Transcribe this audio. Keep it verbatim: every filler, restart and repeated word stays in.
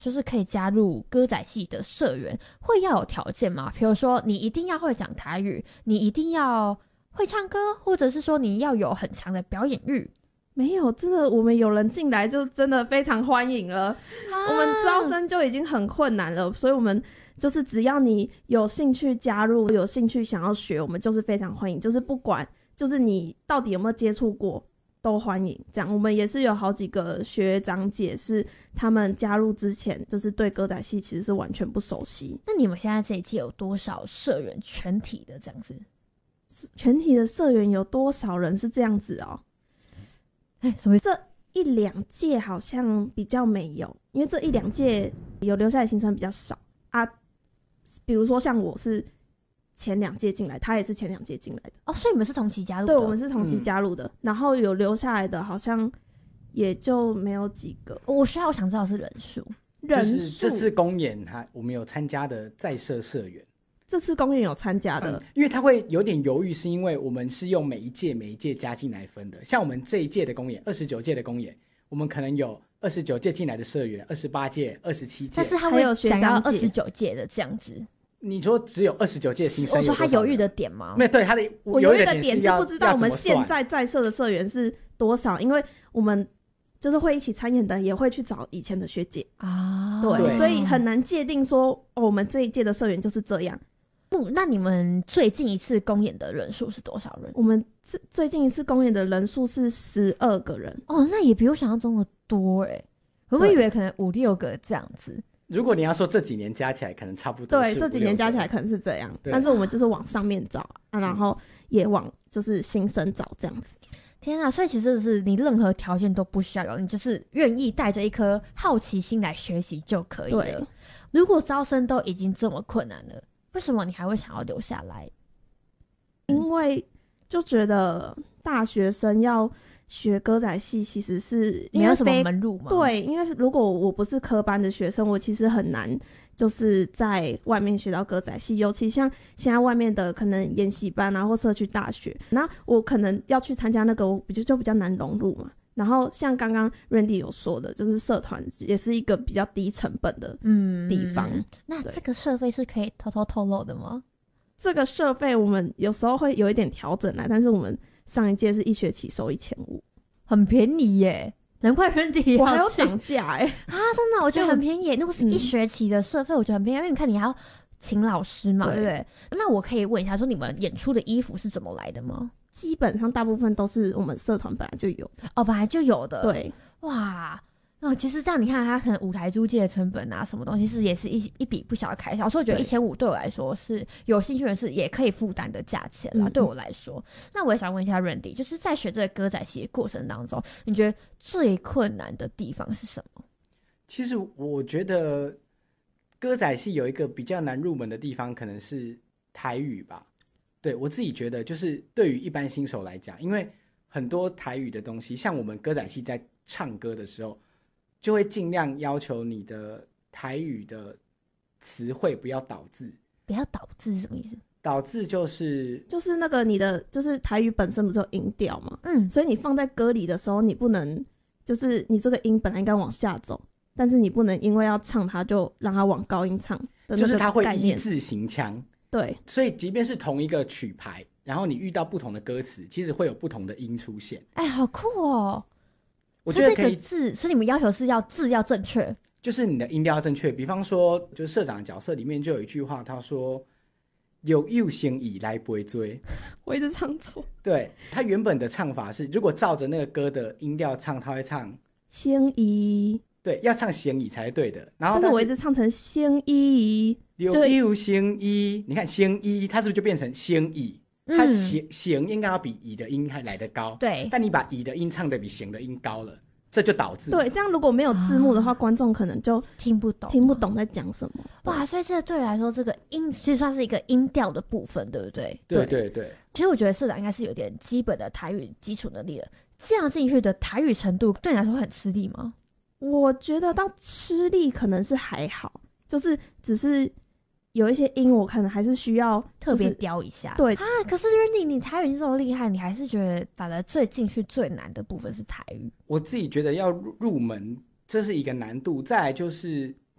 就是可以加入歌仔戏的社员，会要有条件吗？比如说你一定要会讲台语，你一定要会唱歌，或者是说你要有很强的表演欲？ 没有，真的，我们有人进来就真的非常欢迎了。啊、我们招生就已经很困难了，所以我们就是只要你有兴趣加入，有兴趣想要学，我们就是非常欢迎。就是不管就是你到底有没有接触过，都欢迎。这样，我们也是有好几个学长姐是他们加入之前，就是对歌仔戏其实是完全不熟悉。 那你们现在这一届有多少社员全体的这样子？ 全体的社员有多少人是这样子哦？ 哎，什么？ 这一两届好像比较没有，因为这一两届有留下来新生比较少啊。比如说像我是前两届进来，他也是前两届进来的哦，所以你们是同期加入的？ 对，我们是同期加入的、嗯。然后有留下来的，好像也就没有几个。 我需要我想知道是人数， 人数。 就是这次公演，哈，我们有参加的在社社员。 这次公演有参加的、 嗯，因为他会有点犹豫，是因为我们是用每一届每一届加进来分的。像我们这一届的公演，二十九届的公演，我们可能有二十九届进来的社员，二十八届、二十七届， 但是他会想要二十九届的这样子。 你说只有二十九届新生， 我说他犹豫的点吗？ 没有，对他的我犹豫的点是不知道我们现在在社的社员是多少，因为我们就是会一起参演的，也会去找以前的学姐啊，对，对所以很难界定说、哦、我们这一届的社员就是这样。 那你们最近一次公演的人数是多少人？ 我们最近一次公演的人数是十二个人哦，那也比我想象中的多哎，我会以为可能五六个这样子。 如果你要说这几年加起来，可能差不多对，这几年加起来可能是这样，但是我们就是往上面找啊，然后也往就是新生找这样子。 天啊，所以其实是你任何条件都不需要有，你就是愿意带着一颗好奇心来学习就可以了。如果招生都已经这么困难了，为什么你还会想要留下来？ 因为就觉得大学生要学歌仔戏其实是没有什么门路嘛。 对，因为如果我不是科班的学生，我其实很难就是在外面学到歌仔戏，尤其像现在外面的可能研习班啊或社区大学，那我可能要去参加那个，我比较就比较难融入嘛。然后像刚刚 Randy 有说的，就是社团也是一个比较低成本的地方。嗯、 那这个社费是可以偷偷透露的吗？ 这个社费我们有时候会有一点调整啦，但是我们上一届是一学期收一千五， 很便宜耶，难怪 Randy 我还要涨价哎啊！真的，我觉得很便宜耶。如果是一学期的社费，我觉得很便宜，因为你看你还要请老师嘛， 对, 对不对？那我可以问一下，说你们演出的衣服是怎么来的吗？ 基本上大部分都是我们社团本来就有哦，本来就有的。 对， 哇，哦，其实这样你看，它可能舞台租借的成本啊，什么东西是也是一一笔不小的开销，所以我觉得一千五对我来说是有兴趣人士也可以负担的价钱啦。嗯、对我来说，那我也想问一下 Randy， 就是在学这个歌仔戏的过程当中，你觉得最困难的地方是什么？ 其实我觉得歌仔戏有一个比较难入门的地方，可能是台语吧。对，我自己觉得就是对于一般新手来讲，因为很多台语的东西，像我们歌仔戏在唱歌的时候就会尽量要求你的台语的词汇不要倒字。 不要倒字是什么意思？ 倒字就是就是那个你的就是台语本身不是有音调嘛， 嗯， 所以你放在歌里的时候，你不能就是你这个音本来应该往下走，但是你不能因为要唱它就让它往高音唱的那个概念， 就是它会一字行腔。 对， 所以即便是同一个曲牌，然后你遇到不同的歌词，其实会有不同的音出现。 哎，好酷哦！ 我觉得可以， 所以这个字，所以你们要求是要字要正确， 就是你的音调要正确。比方说，就是社长的角色里面就有一句话，他说“有幼先以来不会追”， 我一直唱错。 对，他原本的唱法是，如果照着那个歌的音调唱，他会唱 “先以”。 对，要唱先以才是对的。然后但是， 但是我一直唱成先以， 有有先以，你看先以，它是不是就变成先以？它弦弦应该要比乙的音还来得高， 对。 但你把乙的音唱得比弦的音高了，这就导致对。这样如果没有字幕的话，啊、观众可能就听不懂， 听不懂在讲什么。 哇，所以这对我来说，这个音其实算是一个音调的部分，对不对？ 对对对。 其实我觉得社长应该是有点基本的台语基础能力的，这样进去的台语程度对你来说会很吃力吗？ 我觉得到吃力可能是还好，就是只是有一些音我可能还是需要、就是、 特别雕一下。 对啊，可是 Randy 你台语这么厉害，你还是觉得反而最进去最难的部分是台语？ 我自己觉得要入门这是一个难度，再来就是